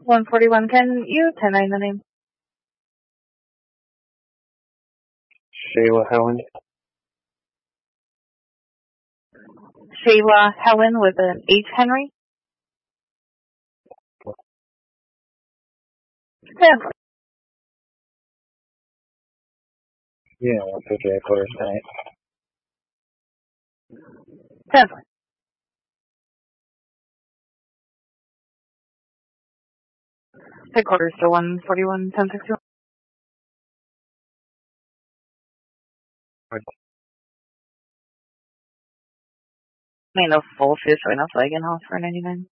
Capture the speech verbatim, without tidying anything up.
one forty-one, can you ten nine the name? Shayla Helen. Shayla Helen with an H, Henry? Ten. Yeah, one fifty-eight quarters tonight. Ten. Headquarters to one forty-one, ten sixty-one. I mean, no full fish, right? No flag in house for ninety-nine.